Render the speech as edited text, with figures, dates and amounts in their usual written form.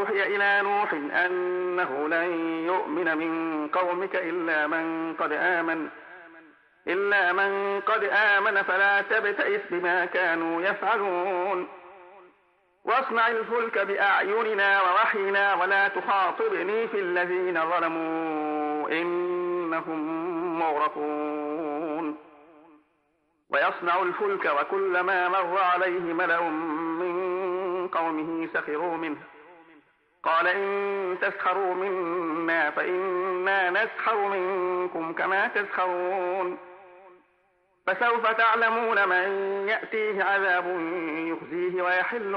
أوحي إلى نوح أنه لن يؤمن من قومك إلا من قد آمن فلا تبتئس بما كانوا يفعلون واصنع الفلك بأعيننا ووحينا ولا تخاطبني في الذين ظلموا إنهم مغرقون ويصنع الفلك وكلما مر عليه ملأ من قومه سخروا منه قال إن تسخروا منا فإنا نسخر منكم كما تسخرون فسوف تعلمون من يأتيه عذاب يخزيه ويحل